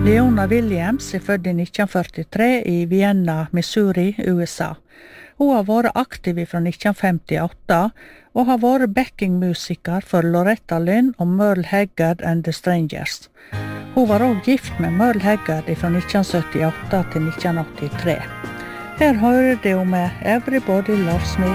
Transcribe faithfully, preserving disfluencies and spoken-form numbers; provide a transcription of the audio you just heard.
Leona Williams er født i nitten førtitre i Vienna, Missouri, U S A. Hun har vært aktiv fra nitten femtiåtte og har vært backingmusiker for Loretta Lynn og Merle Haggard and the Strangers. Hun var også gift med Merle Haggard fra nitten syttiåtte til nitten åttitre. Her hører det om Everybody Loves Me